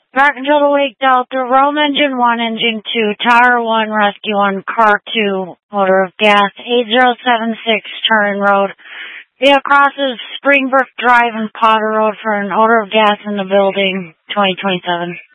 Back until the Wake Delta, Rome Engine 1, Engine 2, Tower 1, Rescue 1, Car 2, Motor of Gas, 8076 Turn Road. Via crosses Springbrook Drive and Potter Road for an odor of gas in the building, 2027.